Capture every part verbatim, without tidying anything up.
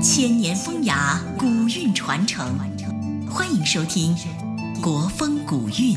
千年风雅，古韵传承。欢迎收听《国风古韵》。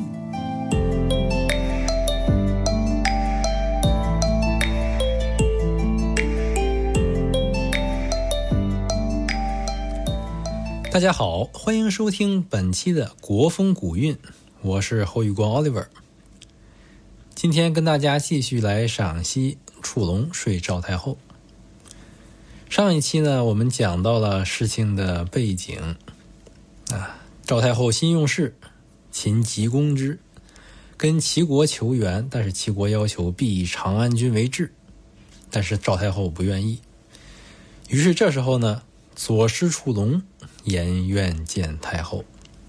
大家好，欢迎收听本期的《国风古韵》，我是侯宇光 Oliver。今天跟大家继续来赏析触龙睡赵太后。上一期呢，我们讲到了事情的背景啊，赵太后新用事，秦急攻之，跟齐国求援，但是齐国要求必以长安君为质，但是赵太后不愿意。于是这时候呢，左师触龙言愿见太后。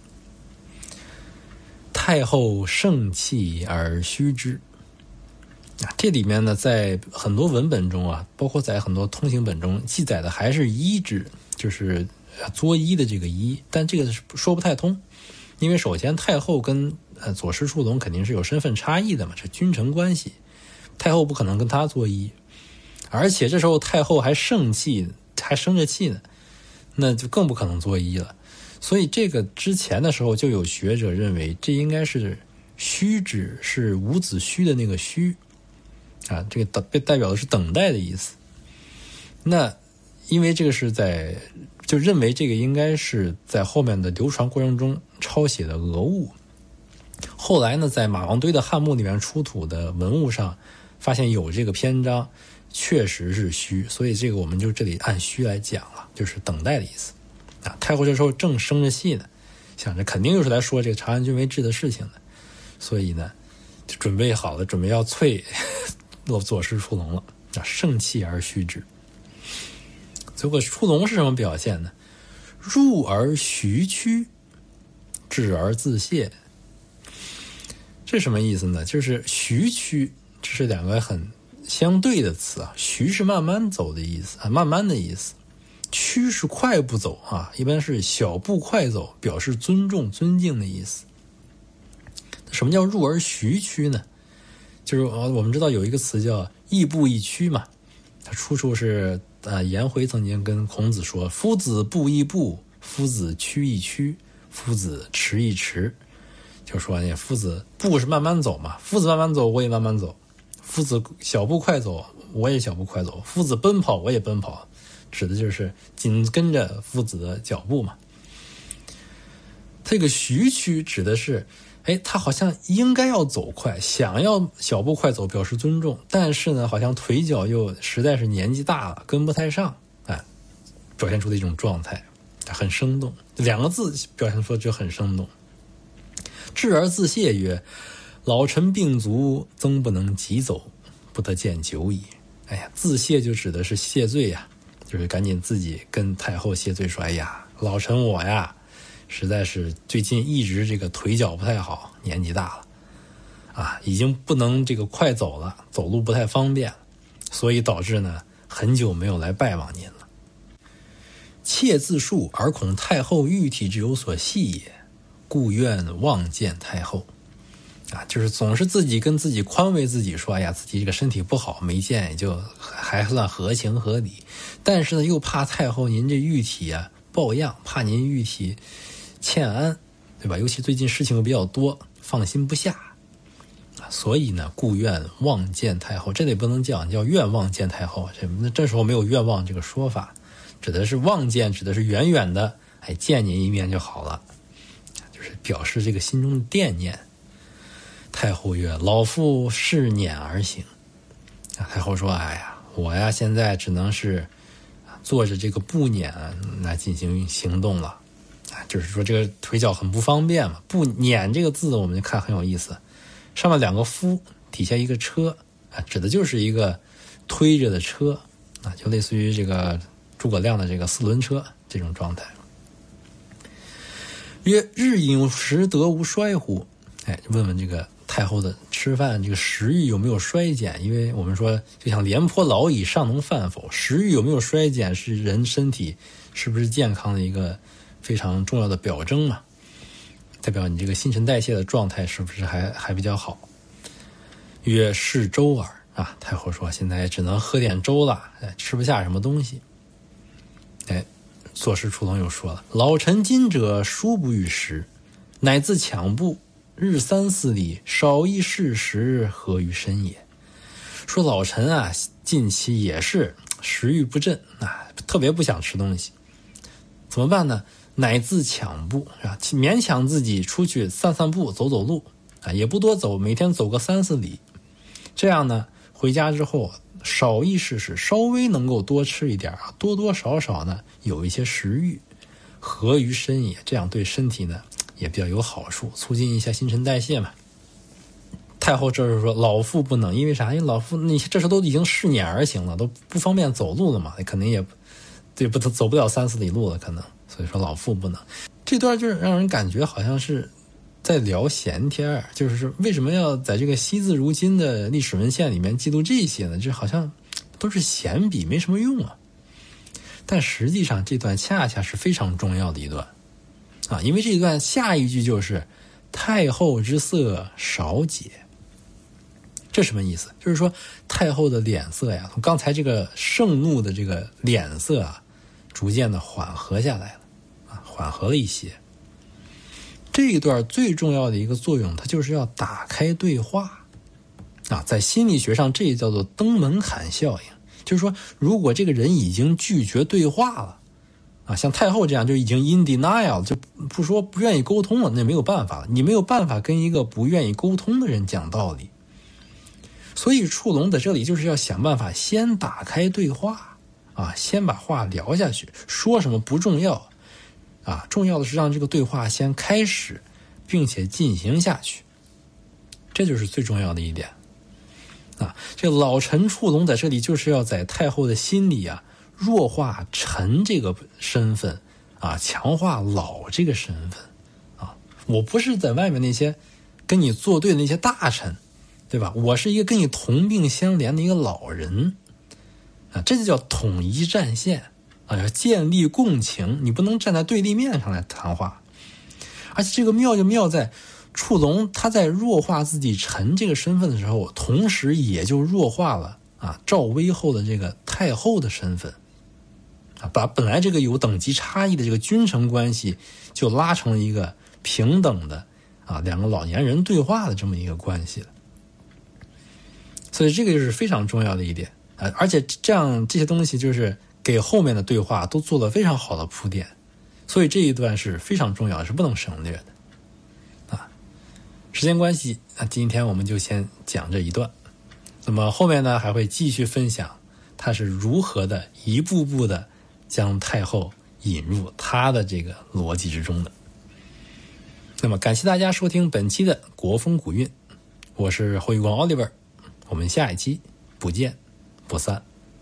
太后盛气而虚之。这里面呢，在很多文本中啊，包括在很多通行本中记载的还是衣之，就是作揖的这个揖，但这个说不太通，因为首先太后跟呃左师触龙肯定是有身份差异的嘛，是君臣关系，太后不可能跟他作揖，而且这时候太后还盛气，还生着气呢，那就更不可能作揖了。所以这个之前的时候就有学者认为这应该是虚之，是伍子胥的那个胥啊，这个被代表的是等待的意思。那因为这个是在就认为这个应该是在后面的流传过程中抄写的讹物，后来呢，在马王堆的汉墓里面出土的文物上发现有这个篇章，确实是虚，所以这个我们就这里按虚来讲了，就是等待的意思啊。太后这时候正生着气呢，想着肯定又是来说这个长安君为质的事情的，所以呢就准备好了，准备要啐左师触龙了啊，盛气而虚之。结果触龙是什么表现呢？入而徐屈，至而自泄。这什么意思呢？就是徐屈，这是两个很相对的词啊。徐是慢慢走的意思啊，慢慢的意思。屈是快步走啊，一般是小步快走，表示尊重、尊敬的意思。什么叫入而徐屈呢？就是我们知道有一个词叫亦步亦趋嘛，它出处是呃颜回曾经跟孔子说：夫子步亦步，夫子趋亦趋，夫子驰亦驰。就说你夫子步是慢慢走嘛，夫子慢慢走我也慢慢走，夫子小步快走我也小步快走，夫子奔跑我也奔跑，指的就是紧跟着夫子的脚步嘛。这个徐趋指的是哎，他好像应该要走快，想要小步快走表示尊重，但是呢好像腿脚又实在是年纪大了跟不太上，哎，表现出的一种状态很生动，两个字表现出就很生动。至而自泄曰：老臣病足，曾不能急走，不得见久矣。哎呀，自泄就指的是谢罪呀，就是赶紧自己跟太后谢罪说，哎呀，老臣我呀实在是最近一直这个腿脚不太好，年纪大了啊，已经不能这个快走了，走路不太方便，所以导致呢很久没有来拜望您了。妾自述而恐太后玉体之有所系也，故愿望见太后。啊，就是总是自己跟自己宽慰自己说，哎呀，自己这个身体不好，没见也就还算合情合理，但是呢又怕太后您这玉体啊抱恙，怕您玉体欠安，对吧？尤其最近事情比较多，放心不下，所以呢，故愿望见太后。这里不能讲叫愿望见太后，这这时候没有愿望这个说法，指的是望见，指的是远远的，哎，见您一面就好了，就是表示这个心中的惦念。太后曰：老妇是辇而行。太后说：哎呀，我呀现在只能是坐着这个步辇来进行行动了。就是说这个腿脚很不方便嘛。步辇这个字我们看很有意思，上面两个夫，底下一个车啊，指的就是一个推着的车啊，就类似于这个诸葛亮的这个四轮车这种状态。曰：日饮食得无衰乎？哎，问问这个太后的吃饭这个食欲有没有衰减？因为我们说就像廉颇老矣，尚能饭否？食欲有没有衰减是人身体是不是健康的一个非常重要的表征嘛，代表你这个新陈代谢的状态是不是还还比较好。曰：是粥耳啊。太后说现在只能喝点粥了，吃不下什么东西。 左师触龙又说了：“老臣今者殊不与时，乃自强步，日三四里，少一事时，何于身也？”说老臣啊，近期也是食欲不振啊，特别不想吃东西，怎么办呢？乃自强步啊，勉强自己出去散散步、走走路啊，也不多走，每天走个三四里。这样呢，回家之后少一事时，稍微能够多吃一点啊，多多少少呢有一些食欲，合于身也，这样对身体呢也比较有好处，促进一下新陈代谢嘛。太后这时候说老妇不能，因为啥？因为老妇你这时候都已经适辇而行了，都不方便走路了嘛，肯定也对不走不了三四里路了，可能，所以说老妇不能。这段就是让人感觉好像是在聊闲天，就是为什么要在这个惜字如金的历史文献里面记录这些呢？这好像都是闲笔，没什么用啊。但实际上这段恰恰是非常重要的一段啊，因为这一段下一句就是太后之色少解。这什么意思？就是说太后的脸色呀，从刚才这个盛怒的这个脸色啊，逐渐的缓和下来了啊，缓和了一些。这一段最重要的一个作用，它就是要打开对话啊，在心理学上这也叫做登门槛效应。就是说如果这个人已经拒绝对话了啊，像太后这样就已经 in denial， 就不说不愿意沟通了，那没有办法了，你没有办法跟一个不愿意沟通的人讲道理。所以触龙在这里就是要想办法先打开对话啊，先把话聊下去，说什么不重要啊，重要的是让这个对话先开始并且进行下去，这就是最重要的一点啊。这老臣触龙在这里就是要在太后的心里啊弱化臣这个身份啊，强化老这个身份啊。我不是在外面那些跟你作对的那些大臣，对吧？我是一个跟你同病相怜的一个老人啊，这就叫统一战线啊，要建立共情，你不能站在对立面上来谈话。而且这个妙就妙在触龙他在弱化自己臣这个身份的时候，同时也就弱化了啊赵威后的这个太后的身份啊，把本来这个有等级差异的这个君臣关系就拉成了一个平等的啊两个老年人对话的这么一个关系了。所以这个就是非常重要的一点啊，而且这样这些东西就是给后面的对话都做了非常好的铺垫，所以这一段是非常重要的，是不能省略的啊。时间关系啊，今天我们就先讲这一段，那么后面呢还会继续分享他是如何的一步步的将太后引入他的这个逻辑之中的。那么感谢大家收听本期的国风古韵，我是后羿光 Oliver，我们下一期不见不散。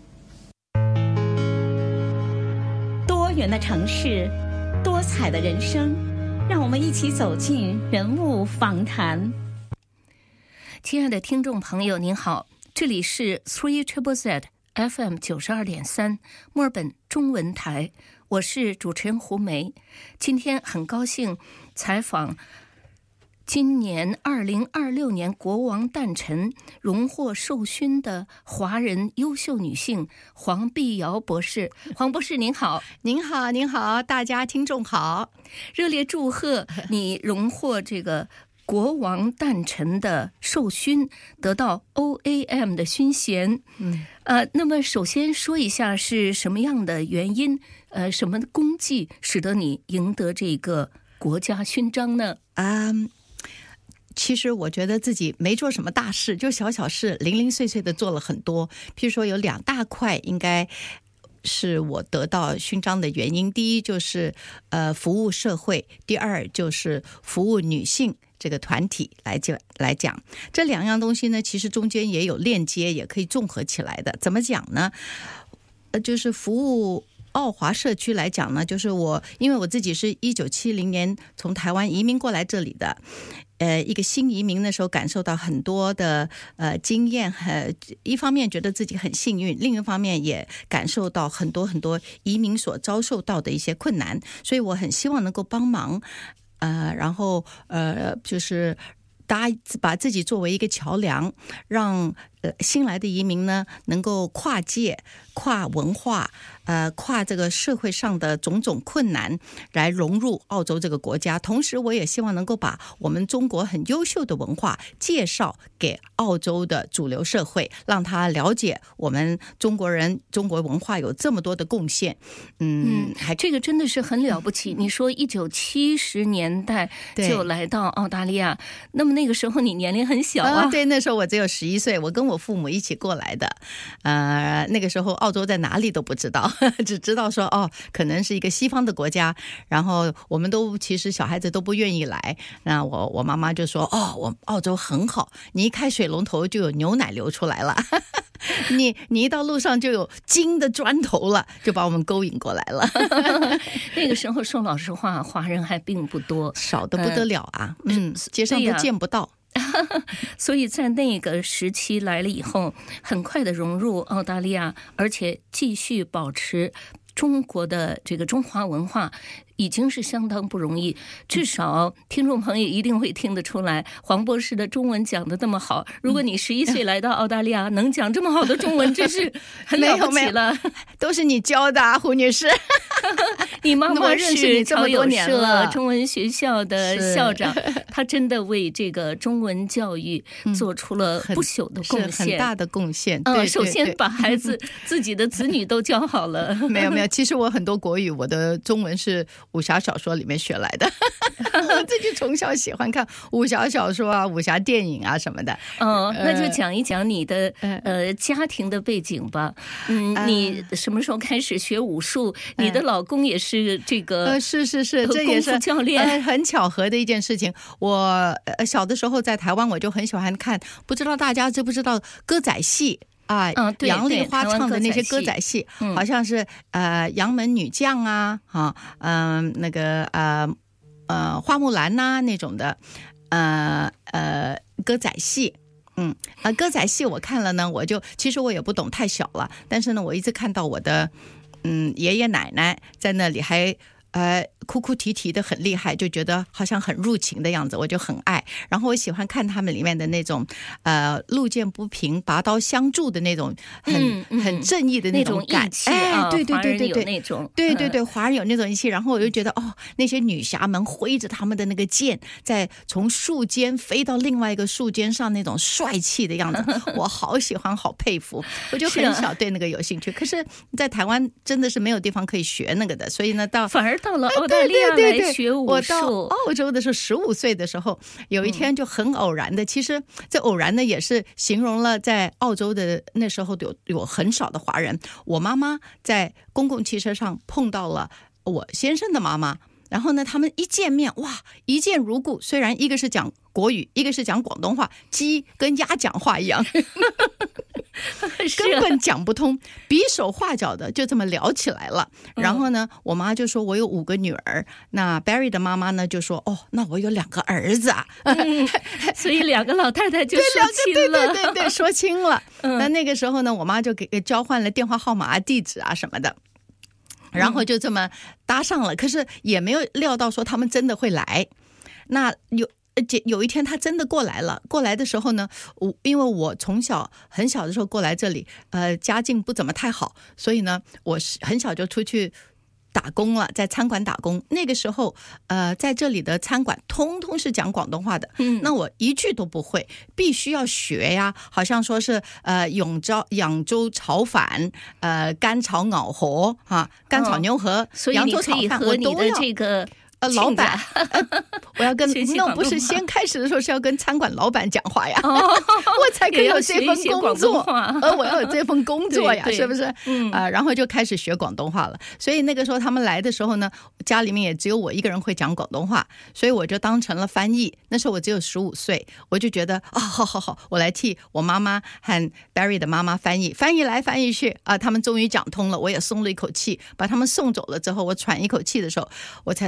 多元的城市，多彩的人生，让我们一起走进人物访谈。 亲爱的听众朋友您好，这里是 Three Triple Z F M 九十二点三墨尔本中文台，我是主持人胡梅。今天很高兴采访今年二零二六年国王诞辰荣获授勋的华人优秀女性黄碧瑶博士。黄博士您好。 您好您好，大家听众好， 热烈祝贺你荣获这个国王诞辰的授勋，得到 O A M 的勋衔。嗯，呃，那么首先说一下是什么样的原因，呃，什么功绩使得你赢得这个国家勋章呢？ 啊、um,。其实我觉得自己没做什么大事，就小小事零零碎碎的做了很多。譬如说有两大块应该是我得到勋章的原因，第一就是呃服务社会，第二就是服务女性这个团体来讲来讲，这两样东西呢其实中间也有链接，也可以综合起来的。怎么讲呢？呃就是服务澳华社区来讲呢，就是我因为我自己是一九七零年从台湾移民过来这里的，呃，一个新移民的时候感受到很多的呃经验，呃，一方面觉得自己很幸运，另一方面也感受到很多很多移民所遭受到的一些困难，所以我很希望能够帮忙，呃，然后呃，就是搭把自己作为一个桥梁，让呃新来的移民呢能够跨界、跨文化、呃跨这个社会上的种种困难来融入澳洲这个国家。同时我也希望能够把我们中国很优秀的文化介绍给澳洲的主流社会，让他了解我们中国人中国文化有这么多的贡献。嗯， 嗯还这个真的是很了不起。你说一九七十年代就来到澳大利亚，那么那个时候你年龄很小啊？ 啊对，那时候我只有十一岁，我跟我父母一起过来的。呃，那个时候澳洲在哪里都不知道，只知道说哦，可能是一个西方的国家。然后我们都其实小孩子都不愿意来。那我我妈妈就说哦，我澳洲很好，你一开水龙头就有牛奶流出来了，你你一到路上就有金的砖头了，就把我们勾引过来了。 那个时候说老实话，华人还并不多， 少得不得了啊，嗯，街上都见不到。 所以在那个时期来了以后，很快的融入澳大利亚，而且继续保持中国的这个中华文化，已经是相当不容易。至少听众朋友一定会听得出来，黄博士的中文讲得那么好。如果你十一岁来到澳大利亚，能讲这么好的中文，真是很了不起了。 都是你教的啊，胡女士。 你妈妈是这么多年了， 中文学校的校长，她真的为这个中文教育做出了不朽的贡献， 很大的贡献。 嗯、 对， 首先把孩子自己的子女都教好了。 没有没有，其实我很多国语，我的中文是武侠小说里面学来的。我自己从小喜欢看武侠小说啊、武侠电影啊什么的。 哦，那就讲一讲你的呃家庭的背景吧。嗯，你什么时候开始学武术？你的老公也是这个呃，是是是，这也是教练、 呃，很巧合的一件事情。我呃小的时候在台湾，我就很喜欢看，不知道大家知不知道歌仔戏啊？ 嗯，对， 杨丽花唱的那些歌仔戏， 嗯、 好像是呃杨门女将啊，哈、嗯、呃，那个呃呃花木兰呐、啊、那种的，呃呃歌仔戏。嗯啊，歌仔戏我看了呢，我就其实我也不懂，太小了，但是呢，我一直看到我的嗯爷爷奶奶在那里还呃哭哭啼啼的很厉害，就觉得好像很入情的样子，我就很爱。然后我喜欢看他们里面的那种呃路见不平拔刀相助的那种很、嗯嗯、很正义的那种感， 那种义气啊， 哎，对对对对对， 那种对对对，华人有那种义气。然后我就觉得哦，那些女侠们挥着他们的那个剑，在从树尖飞到另外一个树尖上那种帅气的样子，我好喜欢，好佩服。我就很小对那个有兴趣，可是在台湾真的是没有地方可以学那个的，所以呢，到反而到了澳大利亚来学武术。 我到澳洲的时候，十五岁的时候，有一天就很偶然的，嗯、其实这偶然呢也是形容了在澳洲的那时候有有很少的华人。我妈妈在公共汽车上碰到了我先生的妈妈，然后呢，他们一见面，哇，一见如故。虽然一个是讲国语，一个是讲广东话，鸡跟鸭讲话一样。根本讲不通，比手画脚的就这么聊起来了。然后呢，我妈就说我有五个女儿，那 Barry 的妈妈呢就说哦，那我有两个儿子啊， 嗯、所以两个老太太就说亲了， 对对对对，说亲了。那那个时候呢，我妈就给交换了电话号码啊、地址啊什么的。然后就这么搭上了，可是也没有料到说他们真的会来。那有有一天他真的过来了，过来的时候呢，我因为我从小很小的时候过来这里，呃，家境不怎么太好，所以呢，我是很小就出去打工了，在餐馆打工。那个时候，呃，在这里的餐馆通通是讲广东话的，嗯，那我一句都不会，必须要学呀。好像说是呃，永州扬州炒饭，呃，干炒牛河啊，干炒牛河， 所以扬州炒饭我都要。这个呃，老板，呃、我要跟那不是先开始的时候是要跟餐馆老板讲话呀，哦、我才可以有这份工作，呃，我要有这份工作呀，是不是？嗯啊、呃，然后就开始学广东话了。所以那个时候他们来的时候呢，家里面也只有我一个人会讲广东话，所以我就当成了翻译。那时候我只有十五岁，我就觉得啊、哦，好好好，我来替我妈妈和 Barry 的妈妈翻译，翻译来翻译去啊、呃，他们终于讲通了，我也松了一口气。把他们送走了之后，我喘一口气的时候，我才突然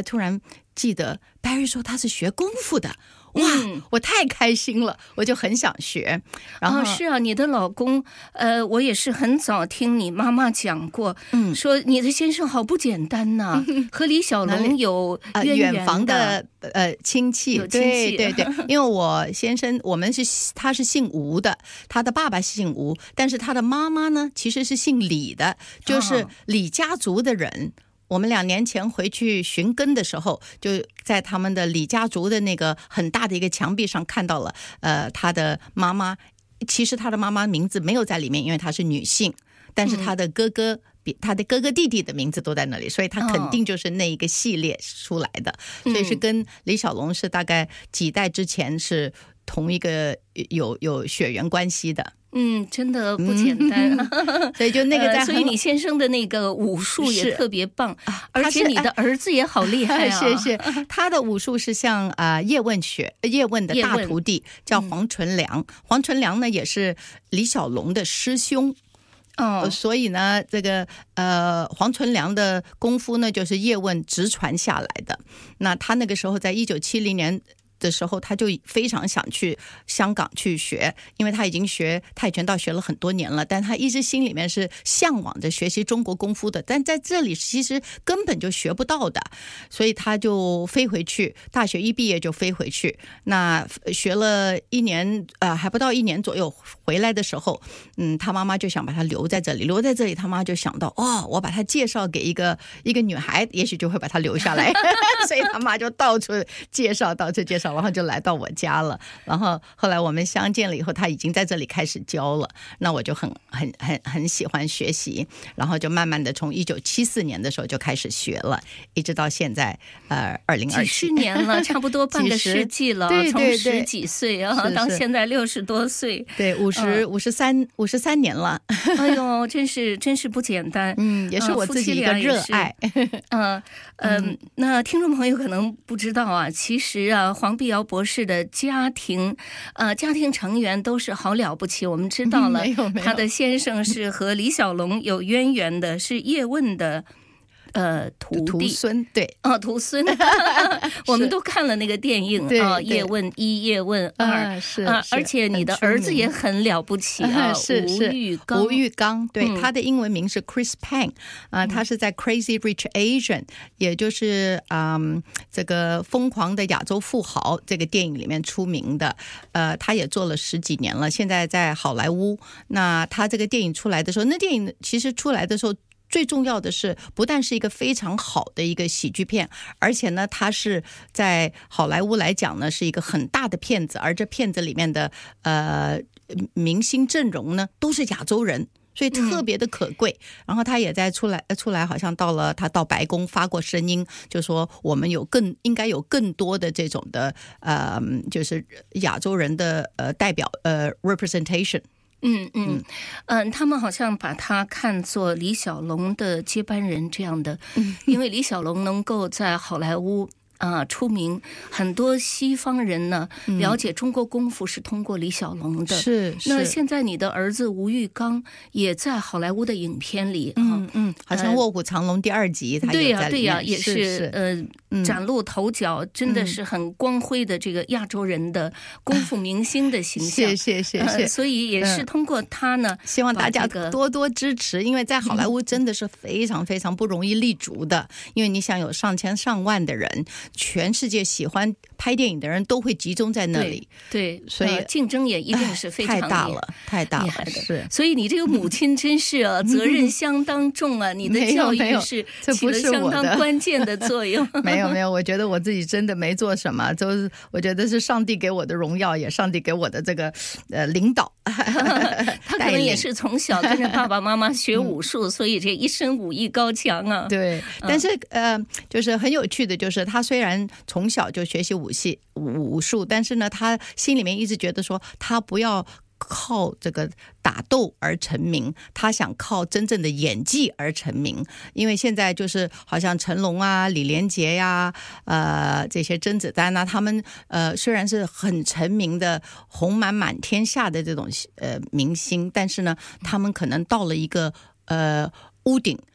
记得 Barry 说他是学功夫的。哇、嗯，我太开心了，我就很想学。然后、 哦、是啊，你的老公，呃，我也是很早听你妈妈讲过， 嗯， 说你的先生好不简单呐、啊嗯，和李小龙有渊源的、 呃、远房的呃亲戚， 有亲戚对对对，因为我先生我们是他是姓吴的，他的爸爸是姓吴，但是他的妈妈呢其实是姓李的，就是李家族的人。哦，我们两年前回去寻根的时候，就在他们的李家族的那个很大的一个墙壁上看到了，呃，他的妈妈。其实他的妈妈名字没有在里面，因为她是女性，但是他的哥哥、嗯、他的哥哥弟弟的名字都在那里，所以他肯定就是那一个系列出来的，哦、所以是跟李小龙是大概几代之前是同一个有有血缘关系的。 嗯，真的不简单、 嗯、所以就那个在、呃、 所以你先生的那个武术也特别棒，而且你的儿子也好厉害啊！ 是是，他的武术是像啊、呃、叶问学叶问的大徒弟叫黄纯良、嗯，黄纯良呢也是李小龙的师兄。哦，所以呢，这个呃，黄纯良的功夫呢，就是叶问直传下来的。那他那个时候在一九七零年的时候，他就非常想去香港去学，因为他已经学跆拳道学了很多年了，但他一直心里面是向往着学习中国功夫的，但在这里其实根本就学不到的，所以他就飞回去，大学一毕业就飞回去，那学了一年呃，还不到一年左右，回来的时候，嗯，他妈妈就想把他留在这里，留在这里，他妈就想到，哦，我把他介绍给一个一个女孩，也许就会把他留下来，所以他妈就到处介绍，到处介绍。然后就来到我家了，然后后来我们相见了以后，他已经在这里开始教了，那我就很很很很喜欢学习，然后就慢慢的从一九七四年的时候就开始学了，一直到现在呃二零二七， 几十年了，差不多半个世纪了， 对对对， 从十几岁啊是是到现在六十多岁， 对，五十五十三五十三年了， 哎呦，真是真是不简单， 嗯，也是我自己一个热爱， 嗯嗯，那听众朋友可能不知道啊，其实啊，黄碧瑶博士的家庭，呃，家庭成员都是好了不起。我们知道了， 嗯、没有没有， 他的先生是和李小龙有渊源的，是叶问的。呃，徒弟徒孙，对， 哦，徒孙，我们都看了那个电影啊，叶问一、叶问二， 啊、是、 啊，而且你的儿子也很了不起啊， 是是吴玉刚， 吴玉刚，对、嗯，他的英文名是 Chris Pang 啊、呃，他是在 Crazy Rich Asian，、嗯、也就是嗯这个疯狂的亚洲富豪这个电影里面出名的，呃，他也做了十几年了，现在在好莱坞。那他这个电影出来的时候，那电影其实出来的时候。最重要的是，不但是一个非常好的一个喜剧片，而且呢，它是在好莱坞来讲呢，是一个很大的片子，而这片子里面的呃明星阵容呢，都是亚洲人。所以特别的可贵、嗯、然后他也在出来出来好像到了他到白宫发过声音，就说我们有更应该有更多的这种的呃就是亚洲人的呃代表呃 representation。 嗯嗯嗯，他们好像把他看作李小龙的接班人这样的，因为李小龙能够在好莱坞啊、呃，出名，很多西方人呢、嗯、了解中国功夫是通过李小龙的。 是，是那现在你的儿子吴玉刚也在好莱坞的影片里， 嗯嗯，好像《卧虎藏龙》第二集，他对呀对呀，也是, 是, 是呃、嗯、崭露头角，真的是很光辉的这个亚洲人的功夫明星的形象。 谢谢谢谢、 呃，所以也是通过他呢、 嗯，希望大家多多支持，因为在好莱坞真的是非常非常不容易立足的，嗯、因为你想有上千上万的人。全世界喜欢拍电影的人都会集中在那里， 对，对所以、 呃、竞争也一定是非常太大了，太大了的。 是，所以你这个母亲真是啊，责任相当重啊！你的教育是起了相当关键的作用。 没有没有，我觉得我自己真的没做什么，就是我觉得是上帝给我的荣耀，也上帝给我的这个呃领导。 他可能也是从小跟着爸爸妈妈学武术，所以这一身武艺高强啊。 对，但是呃，就是很有趣的，就是他虽然从小就学习武戏武术，但是呢，他心里面一直觉得说，他不要靠这个打斗而成名，他想靠真正的演技而成名。因为现在就是好像成龙啊、李连杰呀、呃这些甄子丹啊，他们呃虽然是很成名的、红满满天下的这种呃明星，但是呢，他们可能到了一个呃屋顶。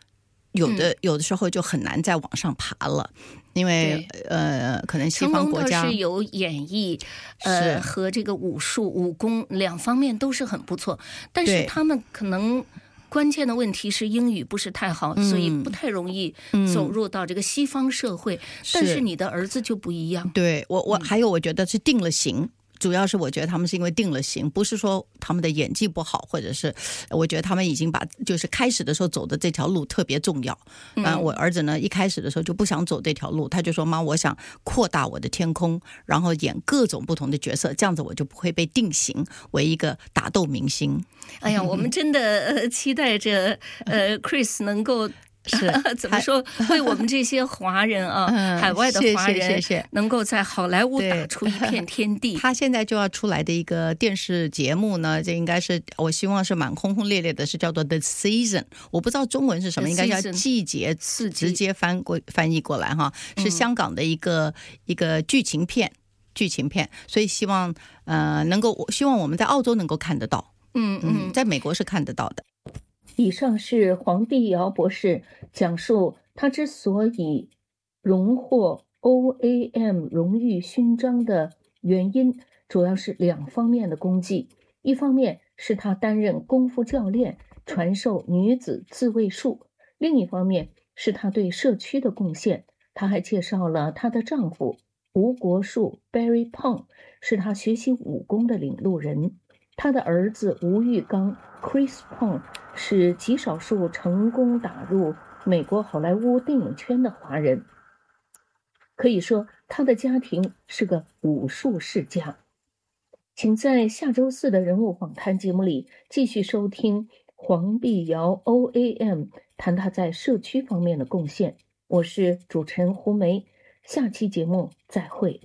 有的、嗯、有的时候就很难再往上爬了。因为呃，可能西方国家是有演艺，呃，和这个武术、武功两方面都是很不错，但是他们可能关键的问题是英语不是太好，所以不太容易走入到这个西方社会。嗯、但是你的儿子就不一样。 对我，我还有我觉得是定了型。主要是我觉得他们是因为定了型，不是说他们的演技不好，或者是我觉得他们已经把就是开始的时候走的这条路特别重要。嗯、呃，我儿子呢一开始的时候就不想走这条路，他就说妈，我想扩大我的天空，然后演各种不同的角色，这样子我就不会被定型为一个打斗明星。 哎呀，我们真的呃期待着呃 Chris 能够。是怎么说？为我们这些华人啊，嗯、海外的华人，谢谢能够在好莱坞打出一片天地。 他现在就要出来的一个电视节目呢，这应该是我希望是蛮轰轰烈烈的，是叫做 The Season。我不知道中文是什么，应该叫季节，直接翻过翻译过来哈，是香港的一个、嗯、一个剧情片，剧情片。所以希望呃能够，希望我们在澳洲能够看得到，嗯嗯，在美国是看得到的。 以上是黄碧瑶博士讲述他之所以荣获 O A M 荣誉勋章的原因，主要是两方面的功绩。一方面是他担任功夫教练，传授女子自卫术；另一方面是他对社区的贡献。他还介绍了他的丈夫吴国树 Barry Pong 是他学习武功的领路人。他的儿子吴玉刚 Chris Pong 是极少数成功打入美国好莱坞电影圈的华人，可以说他的家庭是个武术世家。请在下周四的人物访谈节目里继续收听黄碧瑶 O A M 谈他在社区方面的贡献。我是主持人胡梅，下期节目再会。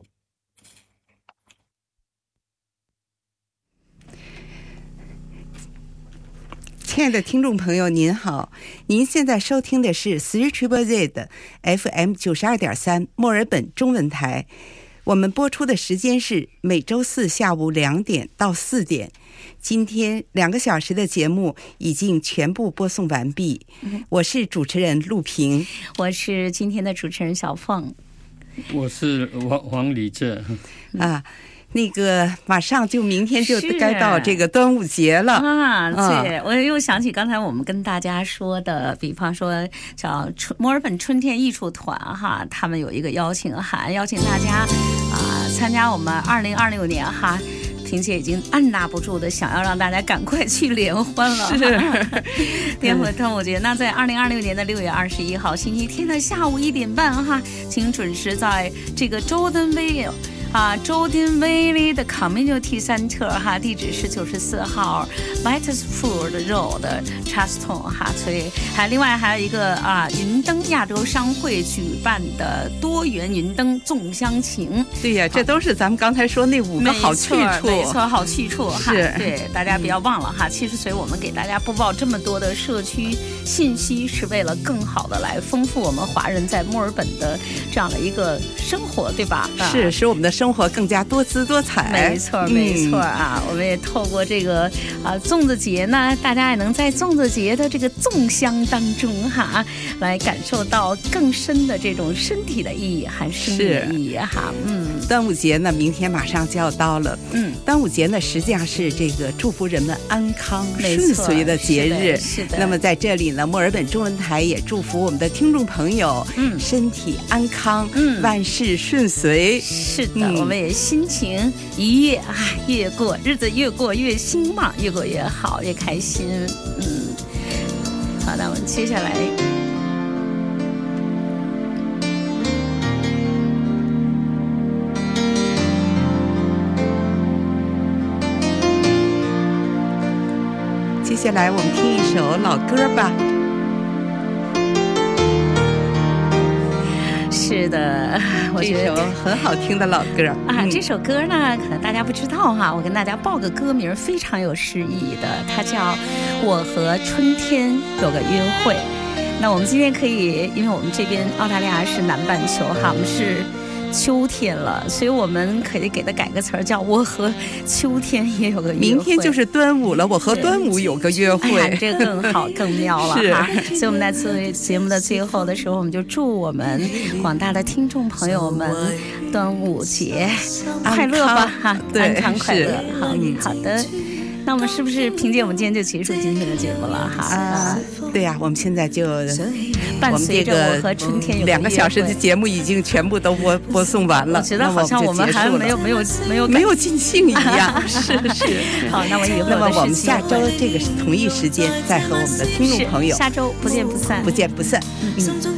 亲爱的听众朋友您好，您现在收听的是 three triple Z 的 F M 九十二点三 墨尔本中文台。我们播出的时间是每周四下午两点到四点。今天两个小时的节目已经全部播送完毕。我是主持人陆平， 我是今天的主持人小凤， 我是黄黄礼正啊。那个马上就明天就该到这个端午节了啊！对，我又想起刚才我们跟大家说的，比方说叫春墨尔本春天艺术团哈，他们有一个邀请函，邀请大家啊参加我们二零二六年哈。萍姐已经按捺不住的想要让大家赶快去联欢了，是联欢端午节。那在二零二六年的六月二十一号星期天的下午一点半哈，请准时在这个 Jordan Vale。啊 ，Jordan Valley 的 Community Center 哈，地址是九十四号 Lightfoot Road Charleston 哈，所以还另外还有一个啊，云灯亚洲商会举办的多元云灯纵乡情。 对呀，这都是咱们刚才说那五个好去处， 没错，好去处哈。 是， 对，大家不要忘了哈。其实，所以我们给大家播报这么多的社区信息，是为了更好的来丰富我们华人在墨尔本的这样的一个生活，对吧？ 是，使我们的生活更加多姿多彩。 没错没错啊、嗯、我们也透过这个啊粽子节呢，大家也能在粽子节的这个粽香当中哈，来感受到更深的这种身体的意义和生命的意义哈。嗯， 端午节呢明天马上就要到了。嗯，端午节呢实际上是这个祝福人们安康顺遂的节日。 是的，是的。 那么在这里呢，墨尔本中文台也祝福我们的听众朋友嗯身体安康，嗯万事顺遂。 是的、嗯，我们也心情愉悦啊，越过日子越过越兴旺，越过越好，越开心。嗯，好，那我们接下来。 接下来我们听一首老歌吧。 是的，我觉得这首很好听的老歌啊、嗯。这首歌呢，可能大家不知道哈，我跟大家报个歌名，非常有诗意的，它叫《我和春天有个约会》。那我们今天可以，因为我们这边澳大利亚是南半球哈，我们是秋天了，所以我们可以给它改个词儿，叫我和秋天也有个约会。 明天就是端午了，我和端午有个约会， 哎、这个更好更妙了是哈。所以我们在最节目的最后的时候，我们就祝我们广大的听众朋友们端午节快乐吧哈，安康快乐。好、嗯，好的。那我们是不是凭借我们今天就结束今天的节目了哈？ 啊，对呀、啊，我们现在就伴随着我和春天有两个小时的节目已经全部都播播送完了。 我觉得好像我们还没有没有没有没有尽兴一样。是是。 好，那我以后那么我们下周这个同一时间再和我们的听众朋友下周不见不散， 不见不散。 嗯。